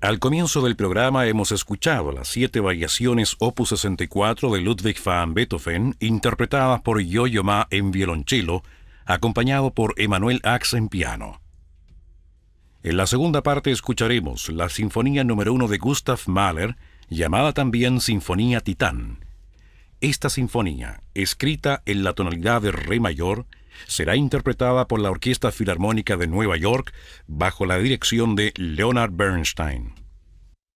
Al comienzo del programa hemos escuchado las 7 variaciones Opus 64 de Ludwig van Beethoven, interpretadas por Yo-Yo Ma en violonchelo, acompañado por Emanuel Ax en piano. En la segunda parte escucharemos la Sinfonía número 1 de Gustav Mahler, llamada también Sinfonía Titán. Esta sinfonía, escrita en la tonalidad de Re mayor, será interpretada por la Orquesta Filarmónica de Nueva York bajo la dirección de Leonard Bernstein.